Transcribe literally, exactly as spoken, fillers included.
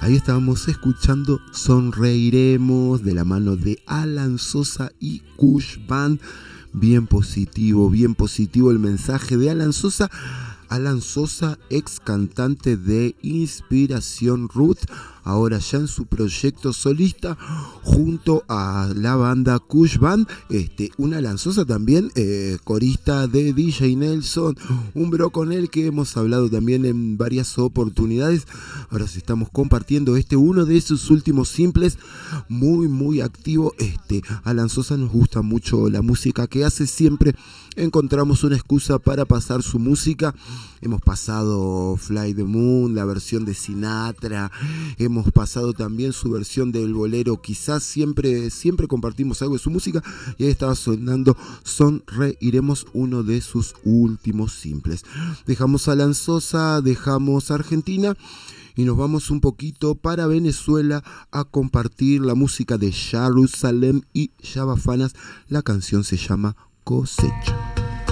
Ahí estábamos escuchando Sonreiremos de la mano de Alan Sosa y Kush Band. Bien positivo, bien positivo el mensaje de Alan Sosa. Alan Sosa, ex cantante de Inspiración Ruth, ahora ya en su proyecto solista junto a la banda Kush Band. Este, una Alan Sosa también, eh, corista de D J Nelson, un bro con el que hemos hablado también en varias oportunidades. Ahora sí estamos compartiendo este, uno de sus últimos simples, muy muy activo. Este, Alan Sosa nos gusta mucho la música que hace, siempre encontramos una excusa para pasar su música. Hemos pasado Fly the Moon, la versión de Sinatra, hemos pasado también su versión del bolero, quizás siempre, siempre compartimos algo de su música, y ahí estaba sonando Sonreiremos, uno de sus últimos simples. Dejamos a Alan Sosa, dejamos a Argentina y nos vamos un poquito para Venezuela a compartir la música de Jerusalem y Java Fanas. La canción se llama Cosecha.